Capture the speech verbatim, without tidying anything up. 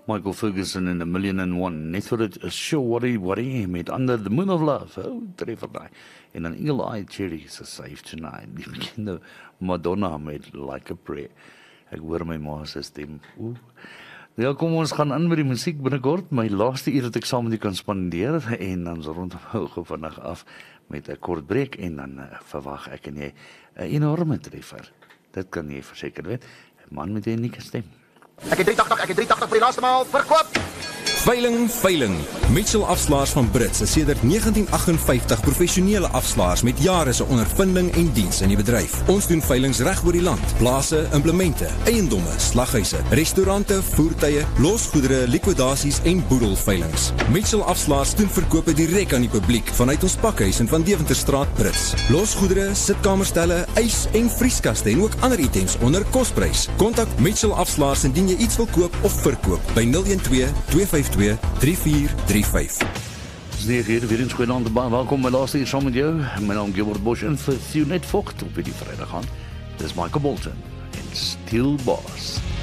Michael Ferguson in A Million and One. Net vir dit is Sure Worry Worry met Under the Moon of Love. Oh, treffer daai. En dan Eagle Eye Cherry is a Safe Tonight. Die bekende Madonna met Like a Prayer. Ek hoor my ma se stem. Oeh. Ja, kom ons gaan in met die musiek binnekort. My laaste uur wat ek saam met u kan spandeer en dan rondom vandag af met 'n kort breek en dan uh, verwag ek en jy 'n enorme treffer. Dit kan jy verseker weet. 'n Man met 'n unieke stem. Ek het drie agt, ek het drie agt vir die laaste maal verkoop. Veiling, veiling. Mitchell Afslaers van Brits is sedert negentien agt vyf nul professionele afslaers met jare se ondervinding en diens in die bedryf. Ons doen veilings reg oor die land. Plase, implemente, eiendomme, slaghuise, restaurante, voertuie, losgoedere, likwidasies en boedelveilings. Mitchell Afslaers doen verkope direk aan die publiek vanuit ons pakhuis in Van Deventerstraat Brits. Losgoedere, sitkamerstelle, ys en vrieskaste en ook ander items onder kosprys. Kontak Mitchell Afslaers indien jy iets wil koop of verkoop by nul een twee twee vyf twee drie vier drie vyf. Dis nege uur, weer eens goeienaand, baie welkom by laaste uur saam met jou. My naam is Gilbert Bosch en vir Theo Net Vogt op die Vrydag aan. Dis Michael Bolton en Steel Boss.